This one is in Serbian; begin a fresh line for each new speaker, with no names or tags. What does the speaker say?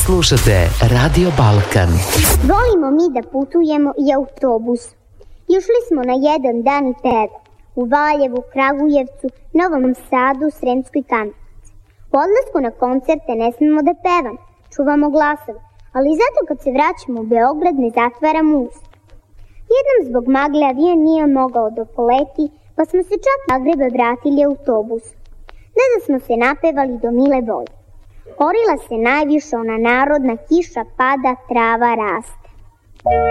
Slušate Radio Balkan.
Volimo mi da putujemo i autobus. Išli smo na jedan dan i peva u Valjevu, Kragujevcu, Novom Sadu, Sremskoj Kamenici. U odlasku na koncerte ne smemo da pevamo, čuvamo glasove, ali zato kad se vraćamo u Beograd ne zatvaramo usta. Jednom zbog magle avion nije mogao da poleti, pa smo se čak iz Zagreba vratili autobusom. Ne da smo se napevali do mile volje. Orila se najviše ona narodna kiša pada, trava raste.